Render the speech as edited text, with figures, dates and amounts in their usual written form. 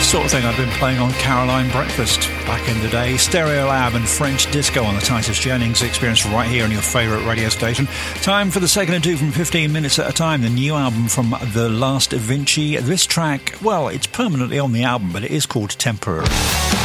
Sort of thing I've been playing on Caroline Breakfast back in the day. Stereolab and French Disco on the Titus Jennings Experience right here on your favourite radio station. Time for the second and two from 15 minutes at a time. The new album from The Last Vinci. This track, well, it's permanently on the album, but it is called Temporary.